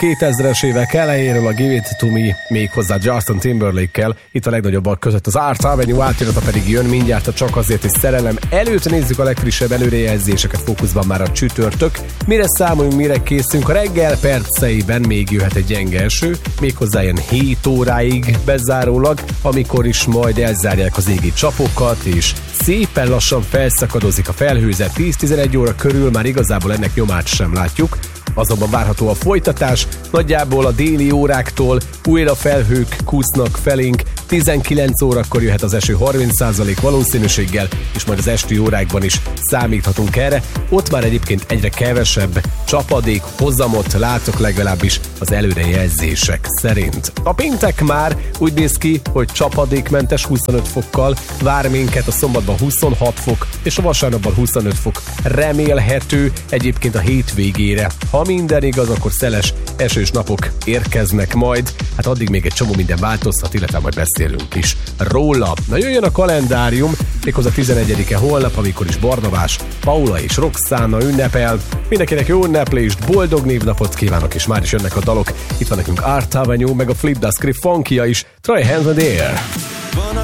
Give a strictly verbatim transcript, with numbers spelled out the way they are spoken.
kétezres évek elejéről a Give It To Me, méghozzá Justin Timberlake-kel, itt a legnagyobbak között az Art Avenue átirata pedig jön mindjárt a Csak azért, hogy szerelem. Előtt nézzük a legfrissebb előrejelzéseket, fókuszban már a csütörtök. Mire számoljunk, mire készünk, a reggel perceiben még jöhet egy gyenge eső, méghozzá ilyen hét óráig bezárólag, amikor is majd elzárják az égi csapokat, és szépen lassan felszakadozik a felhőzet. tíz-tizenegy óra körül már igazából ennek nyomát sem látjuk, azonban várható a folytatás, nagyjából a déli óráktól újra felhők kúsznak felénk, tizenkilenc órakor jöhet az eső harminc százalék valószínűséggel, és majd az esti órákban is számíthatunk erre. Ott már egyébként egyre kevesebb csapadék hozamot látok, legalábbis az előrejelzések szerint. A péntek már úgy néz ki, hogy csapadékmentes huszonöt fokkal vár minket, a szombatban huszonhat fok, és a vasárnapban huszonöt fok remélhető egyébként a hétvégére. Ha minden igaz, akkor szeles, esős napok érkeznek majd, hát addig még egy csomó minden változhat, illetve majd beszélünk is róla. Na jöjjön a kalendárium, méghozzá tizenegyedike holnap, amikor is Barnabás, Paula és Roxana ünnepel. Mindenkinek jó ünneplést, boldog névnapot kívánok, és már is jönnek a dalok. Itt van nekünk Art Avenue, meg a Flip the Script Funkia is. Try Hands in the Air!